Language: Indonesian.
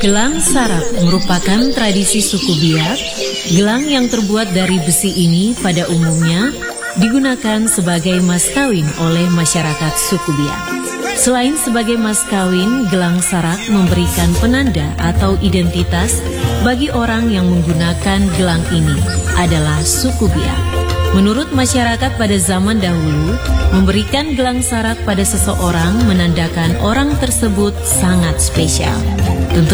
Gelang sarak merupakan tradisi suku Biak. Gelang yang terbuat dari besi ini pada umumnya digunakan sebagai mas kawin oleh masyarakat suku Biak. Selain sebagai mas kawin, gelang sarak memberikan penanda atau identitas bagi orang yang menggunakan gelang ini adalah suku Biak. Menurut masyarakat pada zaman dahulu, memberikan gelang sarak pada seseorang menandakan orang tersebut sangat spesial. Tentu